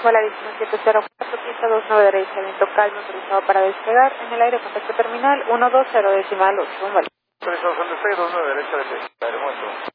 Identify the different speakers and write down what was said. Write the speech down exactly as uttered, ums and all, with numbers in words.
Speaker 1: Vuela diecisiete cero cuatro, pista dos nueve derecha, viento calmo, autorizado para despegar. En el aire, contacto terminal uno dos cero decimal ocho. Vale.
Speaker 2: Autorización de seis dos nueve derecha de aeropuerto.